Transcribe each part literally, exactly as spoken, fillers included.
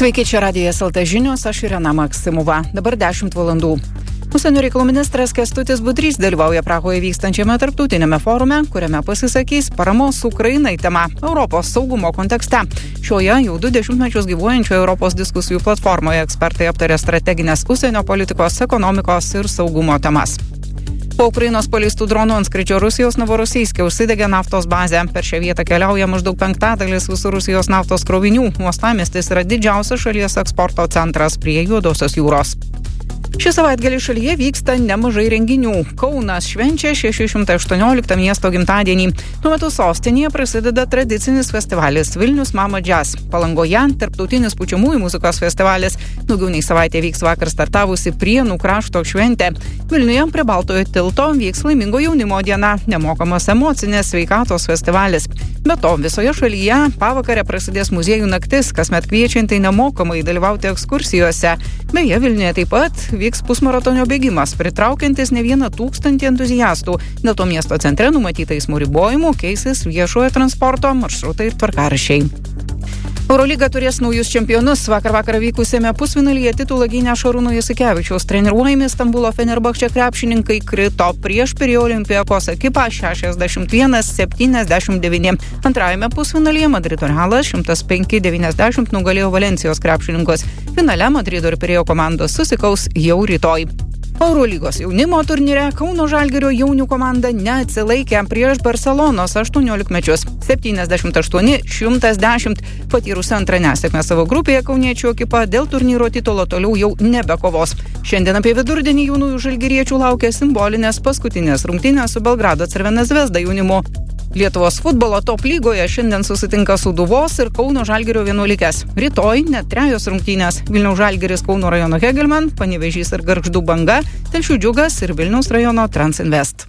Sveiki, čia Radijas L T žinios, aš Irena Maksimova. Dabar dešimt valandų. Užsienio reikalų ministras Kęstutis Budrys dalyvauja Prahoje vykstančiame tarptautinėme forume, kuriame pasisakys paramos Ukrainai tema Europos saugumo kontekste. Šioje jau du dešimtmečius gyvuojančioje Europos diskusijų platformoje ekspertai aptarė strateginės užsienio politikos, ekonomikos ir saugumo temas. Po Ukrainos paleistų dronų antskrydžio Rusijos Novorosijske užsidegė naftos bazė. Per šią vietą keliauja maždaug penktadalis visų Rusijos naftos krovinių. Uostamiestis yra didžiausias šalies eksporto centras prie Juodosios jūros. Šį savaitgalį šalyje vyksta nemažai renginių. Kaunas švenčia šeši šimtai aštuonioliktą miesto gimtadienį. Tuo metu sostinėje prasideda tradicinis festivalis Vilnius Mama Jazz. Palangoje tarptautinis pučiamųjų muzikos festivalis. Daugiau nei savaitę vyks vakar startavusi Prienų krašto šventė. Vilniuje prie Baltojo tilto vyks laimingo jaunimo diena, nemokamas emocinės sveikatos festivalis. Be to, visoje šalyje pavakarę prasidės muziejų naktis, kasmet kviečiantai nemokamai dalyvauti ekskursijose. Beje, Vilniuje taip pat vyks pusmaratonio bėgimas, pritraukiantis ne vieną tūkstantį entuziastų. Dėl to miesto centre numatyta eismo ribojimų, keisis viešojo transporto maršrutai ir tvarkaraščiai. Eurolyga turės naujus čempionus. Vakar vakarą vykusiame pusfinalyje titulą gynę Šarūno Jasikevičiaus treniruojami Stambulo Fenerbahče krepšininkai krito prieš Pirėjo Olympiakos ekipą šešiasdešimt vienas septyniasdešimt devyni. Antrajame pusfinalyje Madrido Realas šimtas penki devyniasdešimt nugalėjo Valencijos krepšininkus. Finale Madrido ir Pirėjo komandos susikaus jau rytoj. Eurolygos jaunimo turnyre Kauno Žalgirio jaunių komanda neatsilaikė prieš Barselonos aštuoniolikmečius. septyniasdešimt aštuoni šimtas dešimt. Patyrusi antrą nesėkmę savo grupėje kauniečių ekipa dėl turnyro titulo toliau jau nebekovos. Šiandien apie vidurdienį jaunųjų žalgiriečių laukia simbolinės paskutinės rungtynės su Belgrado Crvena Zvezda jaunimu. Lietuvos futbolo top lygoje šiandien susitinka Sūduvos ir Kauno Žalgirio vienuolikės. Rytoj net trejos rungtynės. Vilniaus Žalgiris Kauno rajono Hegelman, Panevėžys ir Gargždų Banga, Telšių Džiugas ir Vilniaus rajono Transinvest.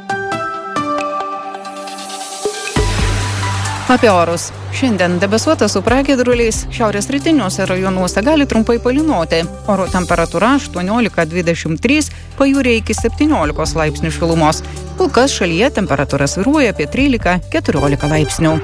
Apie orus. Šiandien debesuota su pragiedruliais, šiaurės rytiniuose rajonuose gali trumpai palynoti. Oro temperatūra aštuoniolika dvidešimt trys, pajūryje iki septyniolikos laipsnių šilumos. Kol kas šalyje temperatūra svyruoja apie trylika keturiolika laipsnių.